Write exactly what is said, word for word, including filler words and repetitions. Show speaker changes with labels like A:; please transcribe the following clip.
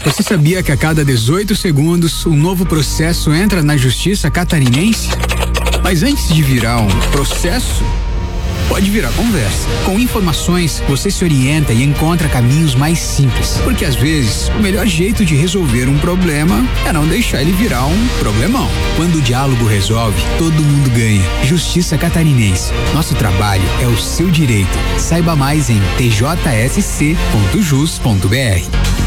A: Você sabia que a cada dezoito segundos um novo processo entra na Justiça Catarinense? Mas antes de virar um processo, pode virar conversa. Com informações, você se orienta e encontra caminhos mais simples. Porque às vezes, o melhor jeito de resolver um problema é não deixar ele virar um problemão. Quando o diálogo resolve, todo mundo ganha. Justiça Catarinense. Nosso trabalho é o seu direito. Saiba mais em t j s c ponto jus ponto b r.